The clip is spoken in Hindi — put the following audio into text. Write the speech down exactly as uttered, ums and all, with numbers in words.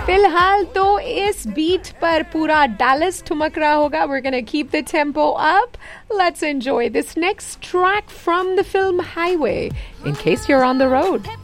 फिलहाल तो इस बीट पर पूरा डैलस ठुमक रहा होगा. We're gonna keep the tempo up. Let's enjoy this next track from the film Highway, in case you're on the road.